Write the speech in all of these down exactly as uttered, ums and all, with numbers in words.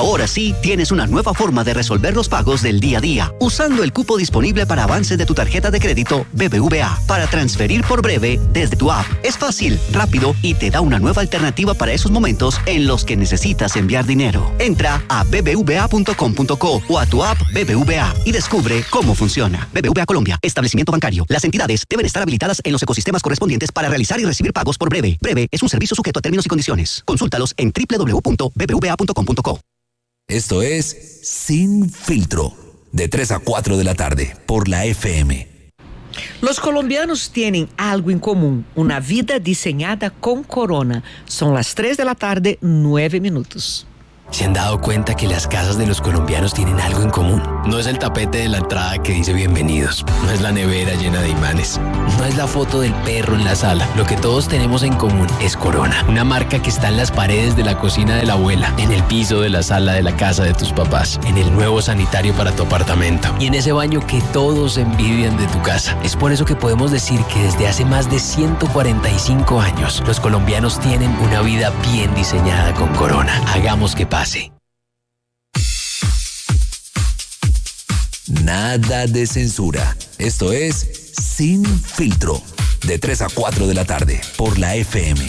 Ahora sí, tienes una nueva forma de resolver los pagos del día a día, usando el cupo disponible para avance de tu tarjeta de crédito B B V A para transferir por breve desde tu app. Es fácil, rápido y te da una nueva alternativa para esos momentos en los que necesitas enviar dinero. Entra a b b v a punto com punto co o a tu app B B V A y descubre cómo funciona. B B V A Colombia, establecimiento bancario. Las entidades deben estar habilitadas en los ecosistemas correspondientes para realizar y recibir pagos por breve. Breve es un servicio sujeto a términos y condiciones. Consúltalos en w w w punto b b v a punto com punto co. Esto es Sin Filtro, de tres a cuatro de la tarde, por la F M. Los colombianos tienen algo en común, una vida diseñada con corona. Son las tres de la tarde, nueve minutos. ¿Se han dado cuenta que las casas de los colombianos tienen algo en común? No es el tapete de la entrada que dice bienvenidos, no es la nevera llena de imanes, no es la foto del perro en la sala. Lo que todos tenemos en común es Corona, una marca que está en las paredes de la cocina de la abuela, en el piso de la sala de la casa de tus papás, en el nuevo sanitario para tu apartamento y en ese baño que todos envidian de tu casa. Es por eso que podemos decir que desde hace más de ciento cuarenta y cinco años, los colombianos tienen una vida bien diseñada con Corona. Hagamos que pase. Nada de censura. Esto es Sin Filtro, de tres a cuatro de la tarde, por la F M.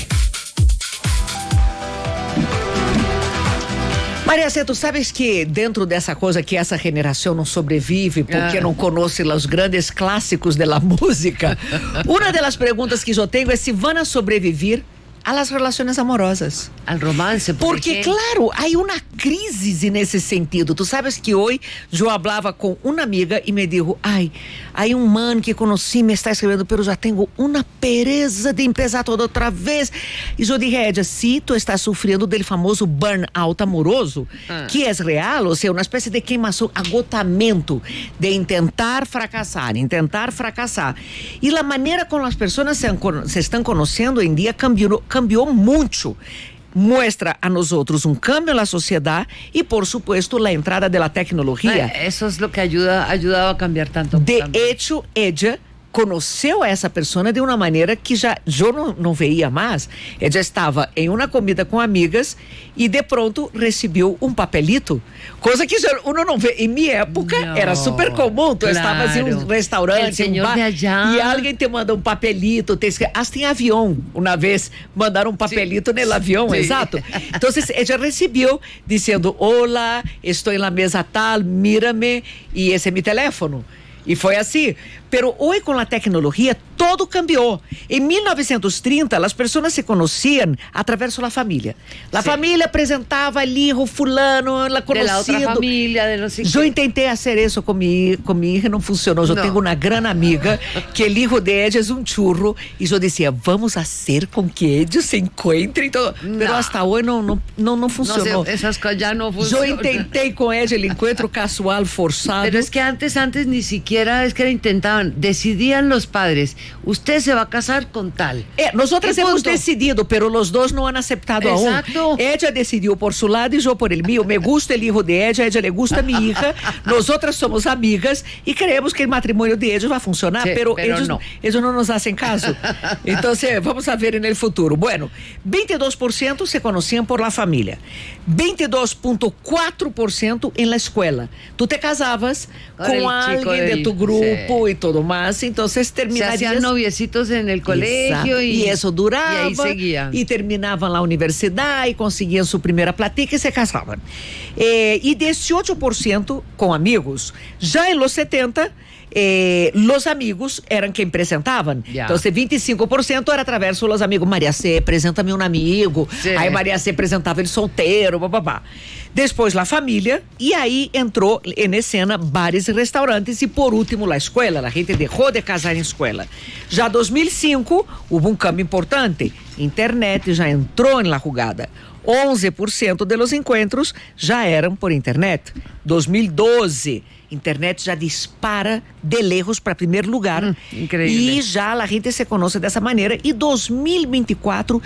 Maria C, tu sabes que dentro dessa coisa que essa geração não sobrevive porque ah. não conhece os grandes clássicos da música, uma das perguntas que eu tenho é se vão sobreviver a las relaciones amorosas. Al romance. Porque, claro, hay una crisis en ese sentido. Tú sabes que hoy yo hablaba con una amiga y me dijo, ay, hay un man que conocí, me está escribiendo, pero ya tengo una pereza de empezar todo otra vez. Y yo dije a ella, sí, tú estás sufriendo del famoso burnout amoroso, ah. que es real, o sea, una especie de queimación, agotamento de intentar fracasar, intentar fracasar. Y la manera como las personas se, se están conociendo hoy en día cambió, cambiou muito. Muestra a nosotros un cambio en la sociedad y, por supuesto, la entrada de la tecnología. Eh, eso es lo que ayuda, ha ayudado a cambiar tanto. De también. hecho, ella conheceu a essa pessoa de uma maneira que já eu não, não veia mais. Ela estava em uma comida com amigas e de pronto recebeu um papelito, coisa que eu não vê. Em minha época não, era super comum. Tu claro. Estavas em um restaurante, um bar, e alguém te manda um papelito, te escreve, hasta em avião. Uma vez mandaram um papelito no avião, exato. Então ela recebeu dizendo: olá, estou na mesa tal, mírame, e esse é meu telefone. E foi assim. Pero hoy con la tecnología todo cambió. En mil novecientos treinta las personas se conocían a través de la familia. La sí. familia presentaba el hijo fulano, la conocido. De la otra familia, de los hijos. Yo intenté hacer eso con mi, con mi hija, no funcionó. Yo no. tengo una gran amiga que el hijo de ella es un churro y yo decía, vamos a hacer con que ellos se encuentren. Todo. No. Pero hasta hoy no, no, no, no funcionó. No, esas cosas ya no funcionan. Yo intenté con ella el encuentro casual forzado. Pero es que antes, antes ni siquiera es que intentaban. Decidían los padres, usted se va a casar con tal. Eh, nosotros hemos decidido, pero los dos no han aceptado Exacto. aún. Ella decidió por su lado y yo por el mío. Me gusta el hijo de ella, a ella le gusta mi hija. Nosotras somos amigas y creemos que el matrimonio de ellos va a funcionar, sí, pero, pero ellos, no. ellos no nos hacen caso. Entonces, vamos a ver en el futuro. Bueno, veintidós por ciento se conocían por la familia, veintidós punto cuatro por ciento en la escuela. Tú te casabas con, con alguien de, de tu grupo sí. y todo más, entonces terminarías... Se hacían noviecitos en el colegio y, y eso duraba. Y ahí seguían. Y terminaban la universidad y conseguían su primera platica y se casaban. Eh, y dieciocho por ciento con amigos. Ya en los setenta... Eh, los amigos eran quem presentavam. Yeah. Então, vinte e cinco por ciento era através dos amigos. Maria C, apresenta-me um amigo. Sim. Aí Maria C apresentava ele solteiro, bababá. Depois, a família. E aí entrou em cena bares e restaurantes. E por último, a escola. A gente deixou de casar em escola. Já em dois mil e cinco, houve um cambio importante. Internet já entrou na jogada. onze por ciento de los encontros já eram por internet. dois mil e doze, internet já dispara de lejos para primeiro lugar. Hum, incrível. E já a gente se conhece dessa maneira. E dois mil e vinte e quatro,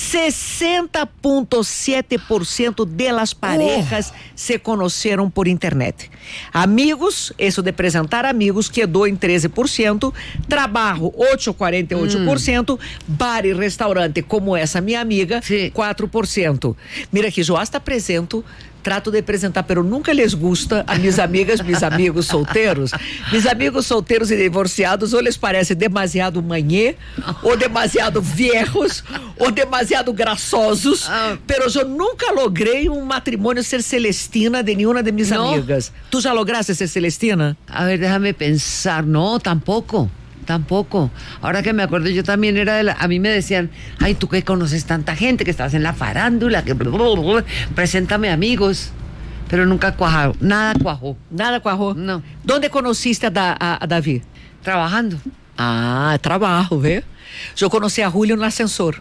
sessenta vírgula sete por ciento de las parejas oh. se conheceram por internet. Amigos, isso de apresentar amigos, quedou em treze por cento. Trabalho, oito vírgula quarenta e oito por cento. Hum. Bar e restaurante, como essa minha amiga, sí. quatro por cento. Mira que eu hasta apresento trato de apresentar, pero nunca les gusta a minhas amigas, meus amigos solteiros. Meus amigos solteiros e divorciados ou les parece demasiado manhê, ou demasiado viejos, ou demasiado graçosos, Ah. pero eu nunca logrei um matrimônio ser Celestina de nenhuma de minhas No. amigas. Tu já lograste ser Celestina? A ver, déjame pensar. No, tampoco. Tampoco. Ahora que me acuerdo, yo también era de la... A mí me decían, ay, tú que conoces tanta gente, que estás en la farándula, que... Preséntame amigos. Pero nunca cuajó. Nada cuajó. Nada cuajou? Não. Donde conheciste a, da, a, a Davi? Trabajando. Ah, trabalho, vê? Eu conheci a Julio no ascensor.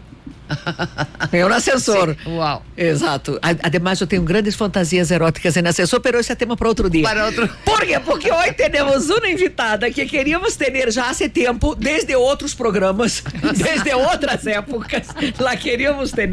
É um ascensor. Sí, wow. Exato. Además, eu tenho grandes fantasias eróticas em ascensor, pero esse é tema para outro dia. Para outro. Por quê? Porque hoje temos uma invitada que queríamos ter já há tempo, desde outros programas, desde outras épocas, lá queríamos ter,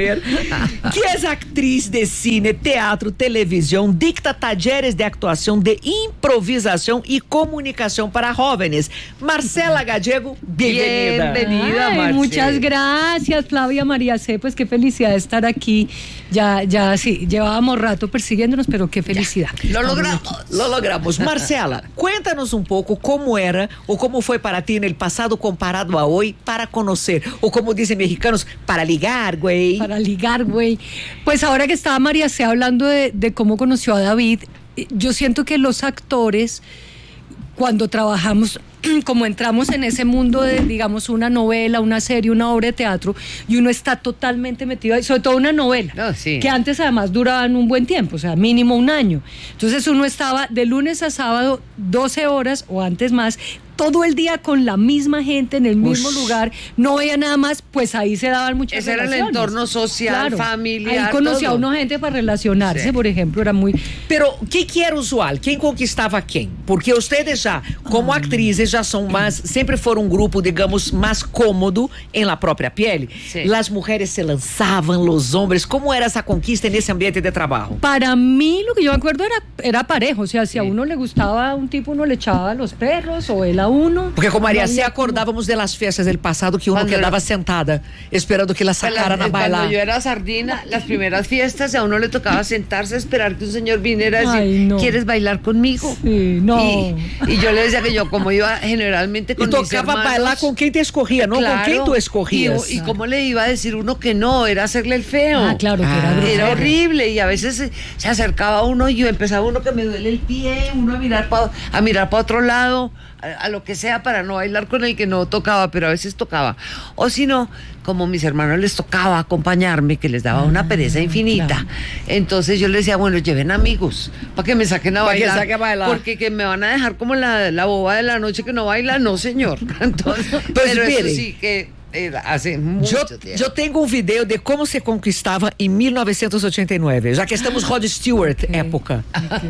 que é atriz de cine, teatro, televisão, dicta talleres de actuação, de improvisação e comunicação para jóvenes. Marcela Gallego, bem-vinda. Bienvenida, Ay, Marce. muchas gracias, Flavia María C. Pues qué felicidad estar aquí. Ya, ya, sí, llevábamos rato persiguiéndonos, pero qué felicidad. Lo logramos. Lo logramos. Marcela, cuéntanos um pouco como era ou como foi para ti no passado comparado a hoje para conhecer, ou como dizem mexicanos, para ligar, güey. Para ligar, güey. Pues ahora que estaba María C. hablando de, de cómo conoció a David, yo siento que los actores, cuando trabajamos, como entramos en ese mundo de, digamos, una novela, una serie, una obra de teatro, y uno está totalmente metido ahí, sobre todo una novela, No, sí. que antes además duraban un buen tiempo, o sea, mínimo un año. Entonces uno estaba de lunes a sábado, doce horas o antes más, todo el día con la misma gente en el mismo Ush. lugar, no veía nada más, pues ahí se daban muchas Ese era el relaciones. entorno social, familiar, Ahí conocía todo. a una gente para relacionarse, Sí. por ejemplo, era muy... Pero quem que era usual? Quem conquistava quem? Porque ustedes já, como atrizes, já são mais, sempre foram um grupo, digamos, mais cômodo em la própria pele. Sí. As mulheres se lançavam, os homens. Como era essa conquista nesse ambiente de trabalho? Para mí, lo que yo me acuerdo era, era parejo, o sea, si a uno le gustaba un tipo, uno le echaba a los perros, o él a uno. Porque com Maria No C había acordávamos de las festas del passado que uno Cuando quedava era- sentada esperando que la sacaran a bailar. Cuando yo era sardina, las primeras fiestas, a uno le tocaba sentarse a esperar que un señor viniera a decir, Ay, no. ¿quieres bailar conmigo? Sí, no. Y, y yo le decía que yo, como iba generalmente E con mis tocava hermanos, bailar com quem te escorria, não claro, com quem tu escorrias. Y, y cómo le iba a decir uno que no, era hacerle el feo. Ah, claro, que era Ah. grosero. Era horrible y a veces se, se acercaba uno y yo empezaba uno que me duele el pie, uno a mirar para a mirar para otro lado, a, a lo que sea para no bailar con el que no tocaba, pero a veces tocaba. O si no, como mis hermanos les tocaba acompañarme, que les daba una pereza infinita. claro. Entonces yo les decía, bueno, lleven amigos para que me saquen a Pa' que bailar. saque a bailar. Porque que me van a dejar como la, la boba de la noche que no baila, no señor. Entonces, Pues pero eso miren. sí que era hace mucho Eu, tiempo. eu tenho um vídeo de como se conquistava em mil novecentos e oitenta e nove, já que estamos Rod Stewart, época.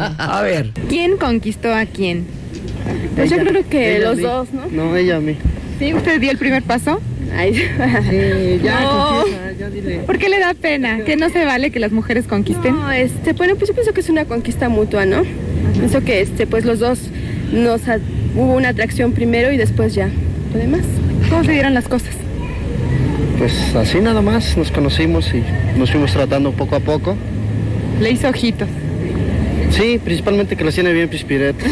A ver. ¿Quién conquistó a quién? Pues yo creo que Ella a los mí. dos, ¿no? No, ella a mí. ¿Sí? ¿Usted dio el primer paso? Ay. Sí, ya, No. confiesa, ya dile. ¿Por qué le da pena? ¿Que no se vale que las mujeres conquisten? No, este, bueno, pues yo pienso que es una conquista mutua, ¿no? Pienso que este, pues los dos nos a- hubo una atracción primero y después ya lo demás. ¿Cómo se dieron las cosas? Pues así nada más, nos conocimos y nos fuimos tratando poco a poco. Le hizo ojitos. Sí, principalmente que los tiene bien pispiretos.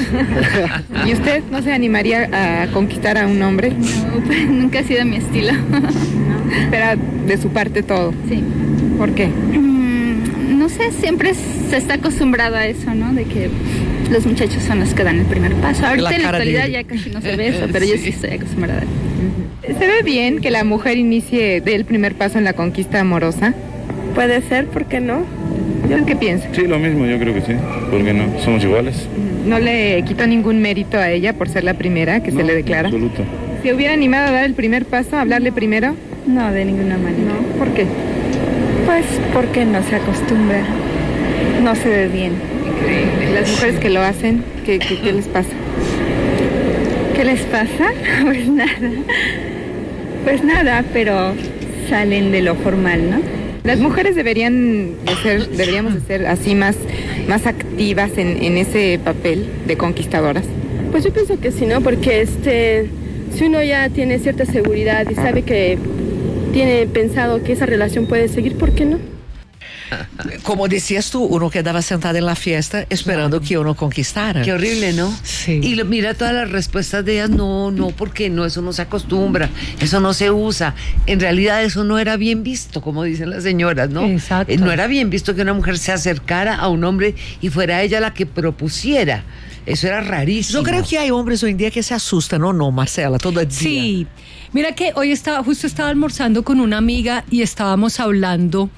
¿Y usted no se animaría a conquistar a un hombre? No, pues nunca ha sido mi estilo. Espera de su parte todo. Sí. ¿Por qué? Mm, no sé, siempre se está acostumbrado a eso, ¿no? De que los muchachos son los que dan el primer paso. Ahorita en la cara de actualidad él. ya casi no se ve eso, pero yo sí estoy acostumbrada. ¿Se ve bien que la mujer inicie del primer paso en la conquista amorosa? Puede ser, ¿por qué no? ¿Yo qué pienso? Sí, lo mismo, yo creo que sí. ¿Por qué no? Somos iguales. ¿No le quito ningún mérito a ella por ser la primera que No, se le declara? en absoluto. ¿Se hubiera animado a dar el primer paso, a hablarle primero? No, de ninguna manera. No. ¿Por qué? Pues porque no se acostumbra, no se ve bien. Las mujeres que lo hacen, ¿qué, qué, qué les pasa? ¿Qué les pasa? Pues nada. Pues nada, pero salen de lo formal, ¿no? Las mujeres deberían de ser, deberíamos de ser así más, más activas en, en ese papel de conquistadoras. Pues yo pienso que sí, ¿no? Porque este, si uno ya tiene cierta seguridad y sabe que tiene pensado que esa relación puede seguir, ¿por qué no? como decías tú, uno quedaba sentado en la fiesta esperando que uno conquistara. Qué horrible, ¿no? Sí. Y lo- mira todas las respuestas de ellas, no, no, porque no, eso no se acostumbra, eso no se usa. En realidad eso no era bien visto, como dicen las señoras, ¿no? Exacto. Eh, No era bien visto que una mujer se acercara a un hombre y fuera ella la que propusiera. Eso era rarísimo. Yo creo que hay hombres hoy en día que se asustan, ¿no? No, Marcela, todo el día. Sí, mira que hoy estaba, justo estaba almorzando con una amiga y estábamos hablando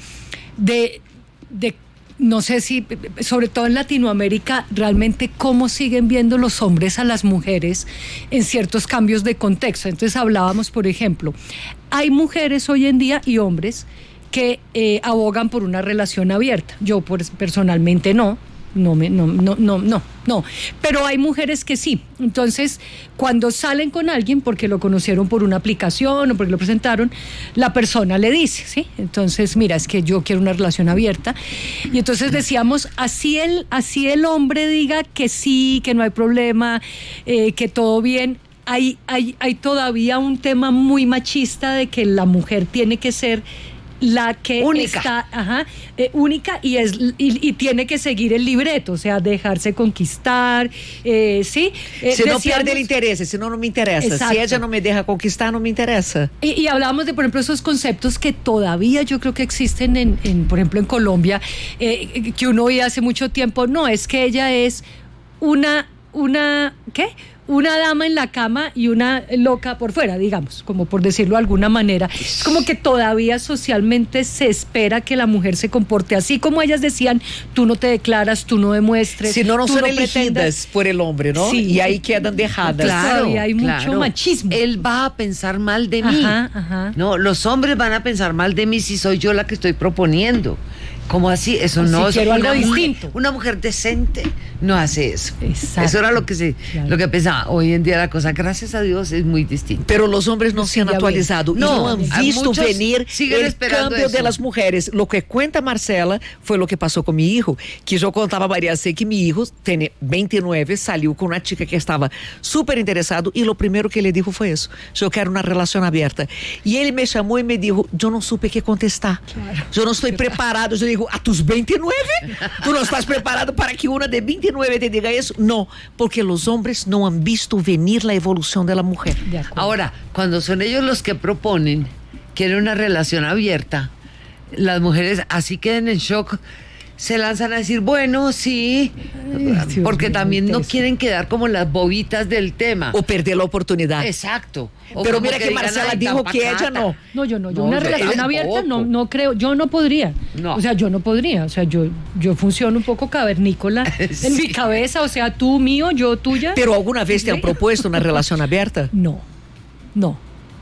de, de, no sé si, sobre todo en Latinoamérica, realmente cómo siguen viendo los hombres a las mujeres en ciertos cambios de contexto. Entonces hablábamos, por ejemplo, hay mujeres hoy en día y hombres que eh, abogan por una relación abierta. Yo pues, personalmente no. No, me, no, no, no, no, no, pero hay mujeres que sí. Entonces, cuando salen con alguien porque lo conocieron por una aplicación o porque lo presentaron, la persona le dice, ¿sí? Entonces, mira, es que yo quiero una relación abierta. Y entonces decíamos, así el, así el hombre diga que sí, que no hay problema, eh, que todo bien. Hay, hay, hay todavía un tema muy machista de que la mujer tiene que ser la que Única. está ajá, eh, única y es y, y tiene que seguir el libreto, o sea, dejarse conquistar, eh, sí. Eh, Si no decíamos- pierde el interés, si no, no me interesa. Exacto. Si ella no me deja conquistar, no me interesa. Y, y hablábamos de, por ejemplo, esos conceptos que todavía yo creo que existen en, en por ejemplo, en Colombia, eh, que uno oía hace mucho tiempo. No, es que ella es una, una, ¿qué? Una dama en la cama y una loca por fuera, digamos, como por decirlo de alguna manera. Es como que todavía socialmente se espera que la mujer se comporte así como ellas decían, tú no te declaras, tú no demuestres. Si no, no tú son pretendas. elegidas por el hombre, ¿no? Sí. Y ahí quedan dejadas. Claro. Todavía hay mucho machismo. Él va a pensar mal de mí. Ajá, ajá. No, los hombres van a pensar mal de mí si soy yo la que estoy proponiendo. ¿Cómo así? Eso Si no es quiero una algo mujer- distinto. Una mujer decente no hace eso. Exacto. Eso era lo que se, Claro. lo que pensaba. Hoy en día la cosa, gracias a Dios, es muy distinta. Pero los hombres no se han ya actualizado y No, no han hay visto muchos venir siguen el esperando cambio eso. de las mujeres. Lo que cuenta Marcela fue lo que pasó con mi hijo, que yo contaba a María C que mi hijo tiene veintinueve, salió con una chica que estaba súper interesado y lo primero que le dijo fue eso, yo quiero una relación abierta. Y él me llamó y me dijo, yo no supe qué contestar, yo no estoy preparado. Yo digo, a tus veintinueve, tú no estás preparado para que una de veintinueve te diga eso. No, porque los hombres no han visto venir la evolución de la mujer. De acuerdo. Ahora, cuando son ellos los que proponen, quieren una relación abierta, las mujeres así queden en shock, se lanzan a decir, bueno, sí, Ay, Dios porque mío, también no eso. quieren quedar como las bobitas del tema. O perder la oportunidad. Exacto. O Pero como mira que digan, Marcela "Ay, dijo tan que ella pacata". no. No, yo no, yo No, una yo relación tampoco. abierta no, no creo, yo no podría. No. O sea, yo no podría, o sea, yo, yo funciono un poco cavernícola Sí. en mi cabeza, o sea, tú mío, yo tuya. Pero alguna vez te han propuesto una relación abierta? No, no,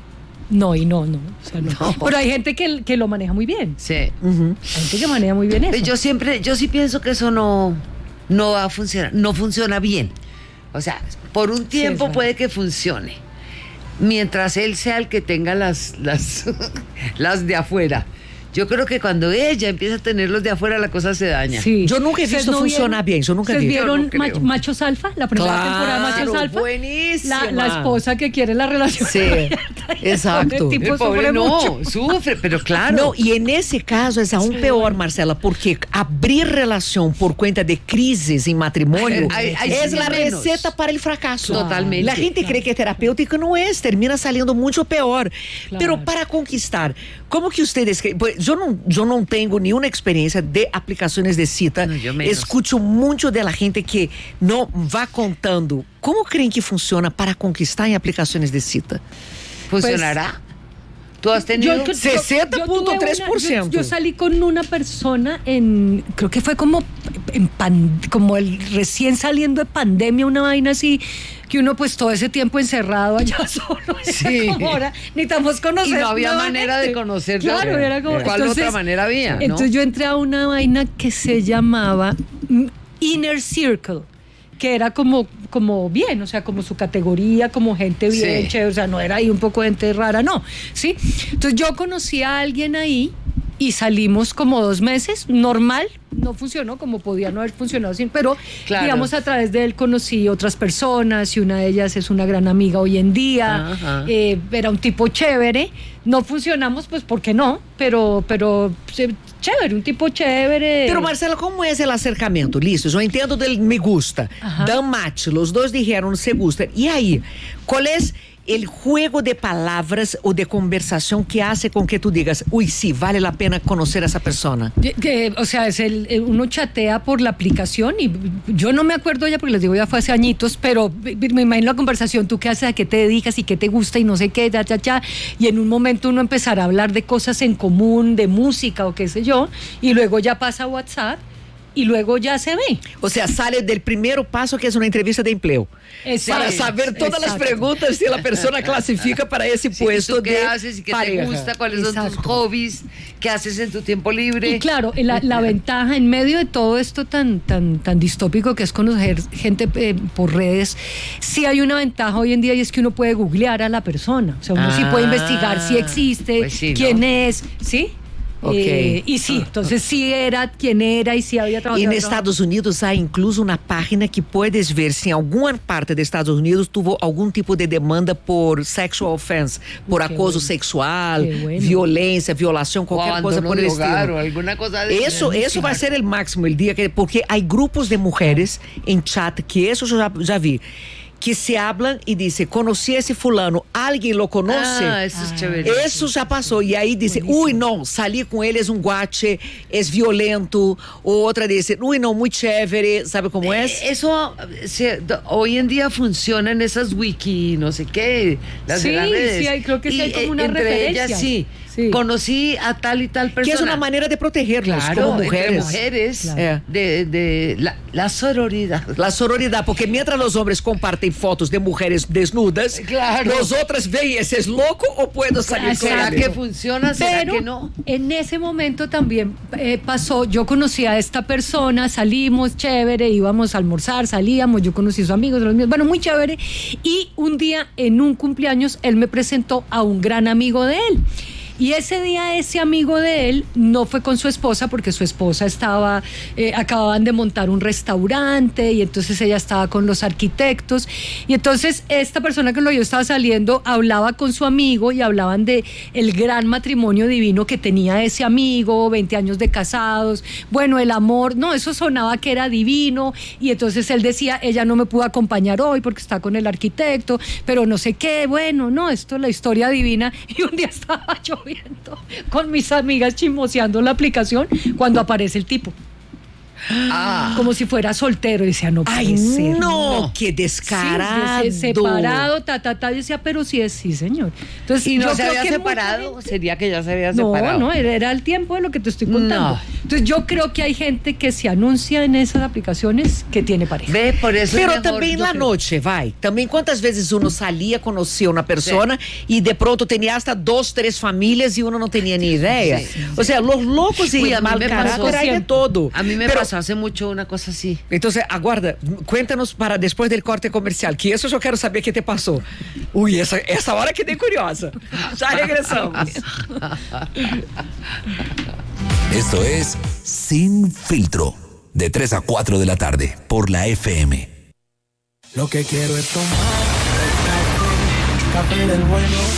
no y no, no. O sea, no. No. Pero hay gente que, que lo maneja muy bien, Sí. Ujú. hay gente que maneja muy bien eso. Yo siempre, yo sí pienso que eso no, no va a funcionar, no funciona bien. O sea, por un tiempo verdad. puede que funcione. Mientras él sea el que tenga las, las, las de afuera. Yo creo que cuando ella empieza a tener los de afuera, la cosa se daña. Sí. Yo nunca he ¿Ustedes visto funcionar bien, yo nunca ¿Ustedes vi. vieron Yo no creo. Mach- Machos Alfa? La primera Claro, temporada de Machos Alfa. buenísima. La, la esposa que quiere la relación. Sí, exacto. El tipo El pobre sufre no, mucho. sufre, pero claro. No, y en ese caso es aún peor, Marcela, porque abrir relación por cuenta de crisis en matrimonio Ay, ay, es sí, la menos. receta para el fracaso. Totalmente. La gente cree que es terapéutico, no es, termina saliendo mucho peor. Claro. Pero para conquistar, ¿cómo que ustedes creen? Pues yo no, yo no tengo ni una experiencia de aplicaciones de cita. No, yo menos. Escucho mucho de la gente que no va contando. ¿Cómo creen que funciona para conquistar en aplicaciones de cita? ¿Funcionará? ¿Tú has tenido? Yo- yo- sesenta punto tres por ciento. yo- Yo, yo salí con una persona en, creo que fue como en pan- como el recién saliendo de pandemia, una vaina así, que uno pues todo ese tiempo encerrado allá solo. Era Sí. como ahora necesitamos conocer. Y no había nueva manera gente. de conocer. Claro, era como. ¿Cuál otra manera había? no? Entonces yo entré a una vaina que se llamaba mm, Inner Circle, que era como, como bien, o sea, como su categoría, como gente bien, Sí. chévere, o sea, no era ahí un poco gente rara, no, ¿sí? Entonces yo conocí a alguien ahí y salimos como dos meses, normal, no funcionó como podía no haber funcionado sin, pero Claro. digamos a través de él conocí otras personas y una de ellas es una gran amiga hoy en día. Ajá. Eh, era un tipo chévere, no funcionamos pues porque no, pero, pero eh, chévere, un tipo chévere. Pero Marcela, como é el acercamento? Listo, eu entendo del me gusta, Ajá. dan match, los dos dijeron se gustan. E aí, qual é el juego de palabras o de conversación que hace con que tú digas, uy, sí, vale la pena conocer a esa persona? De- de- o sea, es el, el- uno chatea por la aplicación y yo no me acuerdo ya porque les digo ya fue hace añitos, pero me imagino la conversación, tú qué haces, a qué te dedicas y qué te gusta y no sé qué, ya, ya, ya, y en un momento uno empezará a hablar de cosas en común, de música o qué sé yo, y luego ya pasa a WhatsApp y luego ya se ve. O sea, sale del primeiro passo que é uma entrevista de emprego. Exacto, Para saber todas as exacto. perguntas se a persona classifica para esse Sí, puesto ¿tú qué de haces y qué pareja. te gusta? ¿Cuáles son tus Exacto. hobbies? ¿Qué haces en tu tiempo libre? Y claro, la, la ventaja en medio de todo esto tan, tan, tan distópico que es conocer gente eh, por redes, sí hay una ventaja hoy en día y es que uno puede googlear a la persona. O sea, uno sí puede Ah, investigar si existe, pues sí, ¿no? quién es, ¿sí? Ok. Eh, y sí, entonces sí era quién era y sí había trabajado. E nos Estados Unidos há incluso uma página que puedes ver se em alguma parte dos Estados Unidos tuvo algum tipo de demanda por sexual offense, por Qué acoso bueno. sexual, Qué bueno. violência, violação, O qualquer coisa abandono por de el hogar estilo. o alguna cosa de Eso, eso vai ser o máximo el dia que, porque há grupos de mulheres em chat que isso eu já, já vi, que se hablan e dizem, conheci esse fulano, alguém lo conoce? Ah, eso es chévere. Eso já passou. E aí disse, ui, não, salir com ele é um guache, é violento. Ou outra disse, ui, não, muito chévere. Sabe como é? Eso se- do- hoy en día funciona en esas wiki, no sé qué, las de Sí, las redes. sí, hay- creo que sí Y, hay como eh, una entre referencia. ellas sí. Sí. Conocí a tal y tal Que persona. es una manera de protegernos Claro, como entre mujeres. mujeres, Claro. de, de la, la sororidad. La sororidad, porque mientras los hombres comparten fotos de mujeres desnudas, Claro. los otros ven, ¿ese es loco o puedo salir con ¿Será él? que funciona? ¿Será Pero que no? en ese momento también eh, pasó, yo conocí a esta persona, salimos, chévere, íbamos a almorzar, salíamos, yo conocí a sus amigos, los míos, bueno, muy chévere, y un día en un cumpleaños él me presentó a un gran amigo de él. Y ese día ese amigo de él no fue con su esposa porque su esposa estaba, eh, acababan de montar un restaurante y entonces ella estaba con los arquitectos y entonces esta persona con la que yo estaba saliendo hablaba con su amigo y hablaban de el gran matrimonio divino que tenía ese amigo, veinte años de casados, bueno, el amor, no, eso sonaba que era divino y entonces él decía, ella no me pudo acompañar hoy porque está con el arquitecto, pero no sé qué, bueno, no, esto es la historia divina y un día estaba yo con mis amigas chismoseando la aplicación cuando aparece el tipo. Ah. Como si fuera soltero y decía, no puede Ay, ser. no, qué descarado. Sí, se- separado, ta, ta, ta, yo decía, pero sí es, sí, señor. Entonces, ¿Y no yo se creo había que mucha separado? gente- ¿Sería que ya se había No, separado? no, era, era el tiempo de lo que te estoy contando. No. Entonces, yo creo que hay gente que se anuncia en esas aplicaciones que tiene pareja. Ve, por eso es Pero mejor, também yo na creo. noite, vai. Também quantas vezes uno salia, conhecia uma persona e de pronto tinha hasta dos, três famílias e uno não tinha nem ideia. O sea, los locos y Uy, a mí mal me carácter pasó hay de siempre. todo. A mí me Pero, pasó hace mucho una cosa así. Entonces, aguarda, cuéntanos para después del corte comercial, que eso yo quiero saber qué te pasó. Uy, esa, esa hora quedé curiosa. Ya regresamos. Esto es Sin Filtro, de tres a cuatro de la tarde, por la F M. Lo que quiero es tomar café, café del bueno.